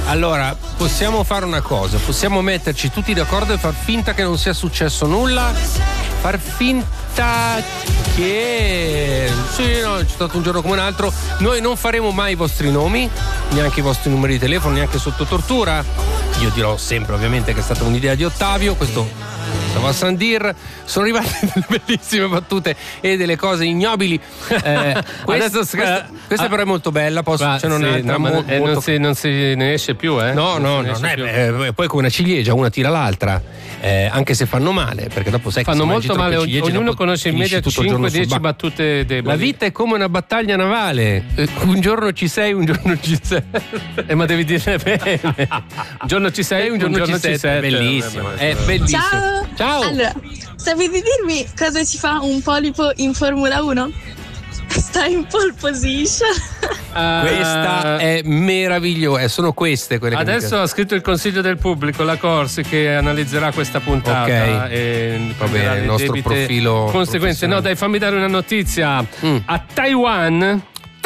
Allora, possiamo fare una cosa, possiamo metterci tutti d'accordo e far finta che non sia successo nulla, far finta che sì, no, c'è stato un giorno come un altro. Noi non faremo mai i vostri nomi, neanche i vostri numeri di telefono, neanche sotto tortura. Io dirò sempre ovviamente che è stata un'idea di Ottavio, questo stavo a San Dir. Sono arrivate delle bellissime battute e delle cose ignobili. Questa però è molto bella, c'è un'altra molto... non si ne esce più, eh? No, poi come una ciliegia, una tira l'altra, anche se fanno male, perché dopo sai fanno molto male, ognuno conosce in media 5-10 battute deboli. La vita è come una battaglia navale, un giorno ci sei, un giorno ci sei. Ma devi dire bene. Un giorno ci sei, un giorno ci sei. Bellissimo, è bellissimo. Ciao. Allora, sapete dirmi cosa si fa un polipo in Formula 1? Sta in pole position. Questa è meravigliosa, sono queste quelle che adesso ha scritto il consiglio del pubblico, la Corsi, che analizzerà questa puntata. Ok, e va bene, il nostro profilo conseguenze. No, dai, fammi dare una notizia. A Taiwan,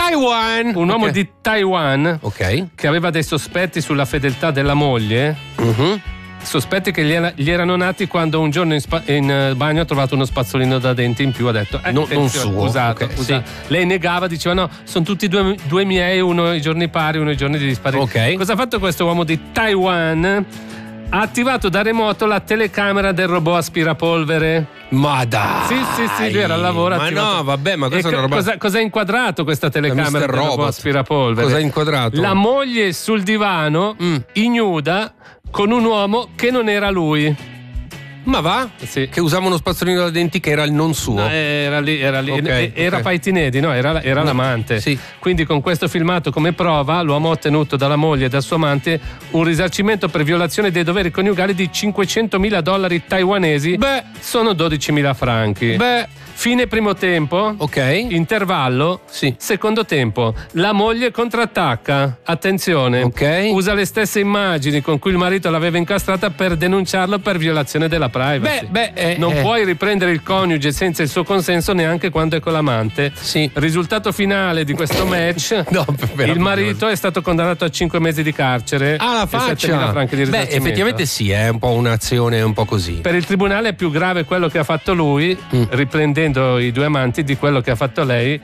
un uomo di Taiwan, che aveva dei sospetti sulla fedeltà della moglie. Sospetti che gli erano nati quando un giorno in bagno ha trovato uno spazzolino da denti in più. Ha detto non suo, usato. Sì. Lei negava, diceva no, sono tutti due miei, uno i giorni pari, uno i giorni di dispari. Cosa ha fatto questo uomo di Taiwan? Ha attivato da remoto la telecamera del robot aspirapolvere. Ma dai! Sì, lui era al lavoro. Ma no, vabbè, ma questa è una roba. Cosa ha inquadrato questa telecamera del robot aspirapolvere? Cosa ha inquadrato? La moglie sul divano, ignuda, con un uomo che non era lui. Ma va? Sì. Che usava uno spazzolino da denti che era il non suo. No, era lì. Era Paitinedi, no? Era l'amante. Sì. Quindi con questo filmato come prova l'uomo ha ottenuto dalla moglie e dal suo amante un risarcimento per violazione dei doveri coniugali di $500.000 taiwanesi. Beh, sono 12.000 franchi. Beh, fine primo tempo. Intervallo. Sì. Secondo tempo. La moglie contrattacca. Attenzione. Usa le stesse immagini con cui il marito l'aveva incastrata per denunciarlo per violazione della privacy. Non puoi riprendere il coniuge senza il suo consenso neanche quando è con l'amante. Sì. Risultato finale di questo match: il marito è stato condannato a 5 mesi di carcere. La faccia! 7.000 franchi di risarcimento. Effettivamente sì, è un po' un'azione un po' così. Per il tribunale è più grave quello che ha fatto lui, riprendendo i due amanti, di quello che ha fatto lei,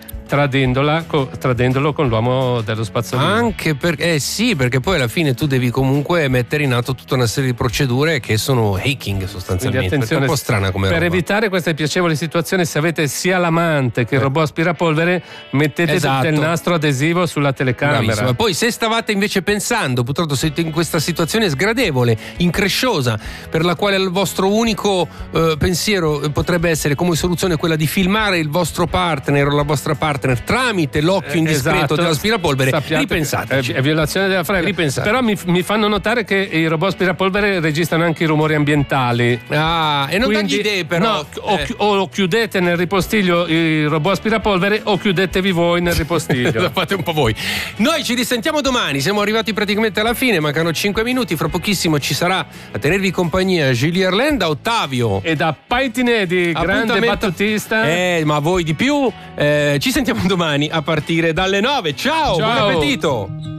tradendolo con l'uomo dello spazzolino. Anche perché sì, perché poi alla fine tu devi comunque mettere in atto tutta una serie di procedure che sono hacking sostanzialmente. Attenzione, è un po' strana come per roba. evitare queste piacevoli situazioni, se avete sia l'amante che il robot aspirapolvere, mettete del nastro adesivo sulla telecamera. Bravissimo. E poi se stavate invece pensando, purtroppo siete in questa situazione sgradevole, incresciosa, per la quale il vostro unico pensiero potrebbe essere come soluzione quella di filmare il vostro partner o la vostra partner tramite l'occhio indiscreto dell'aspirapolvere, ripensateci. È violazione della privacy. Ripensate. Però mi fanno notare che i robot aspirapolvere registrano anche i rumori ambientali. E non dagli idee però. O chiudete nel ripostiglio i robot aspirapolvere o chiudetevi voi nel ripostiglio. Lo fate un po' voi. Noi ci risentiamo domani, siamo arrivati praticamente alla fine, mancano 5 minuti, fra pochissimo ci sarà a tenervi compagnia Julie Erlen, da Ottavio e da Paitinedi, grande battutista. Ma voi di più. Ci sentiamo domani a partire dalle 9. Ciao. Buon appetito.